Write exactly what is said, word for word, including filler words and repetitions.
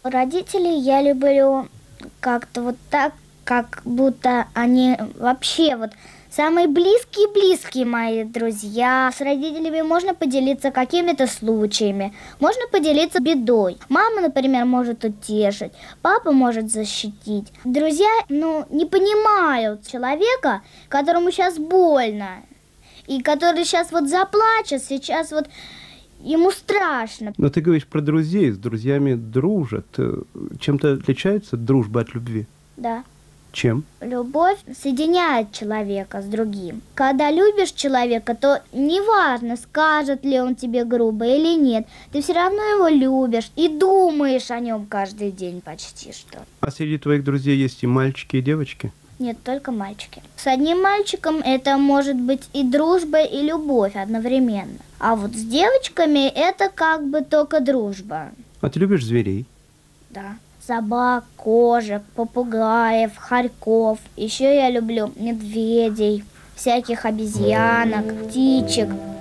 Родителей я люблю как-то вот так, как будто они вообще вот самые близкие-близкие мои друзья. С родителями можно поделиться какими-то случаями, можно поделиться бедой. Мама, например, может утешить, папа может защитить. Друзья, ну, не понимают человека, которому сейчас больно, и который сейчас вот заплачет, сейчас вот ему страшно. Но ты говоришь про друзей, с друзьями дружат. Чем-то отличается дружба от любви? Да. Чем? Любовь соединяет человека с другим. Когда любишь человека, то неважно, скажет ли он тебе грубо или нет, ты все равно его любишь и думаешь о нем каждый день почти что. А среди твоих друзей есть и мальчики, и девочки? Нет, только мальчики. С одним мальчиком это может быть и дружба, и любовь одновременно. А вот с девочками это как бы только дружба. А ты любишь зверей? Да. Собак, кошек, попугаев, хорьков. Еще я люблю медведей, всяких обезьянок, птичек.